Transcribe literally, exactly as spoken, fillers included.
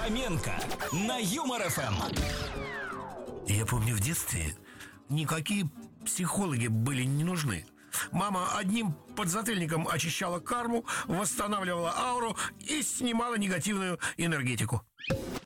Фоменко на Юмор эф эм. Я помню, в детстве никакие психологи были не нужны. Мама одним подзатыльником очищала карму, восстанавливала ауру и снимала негативную энергетику.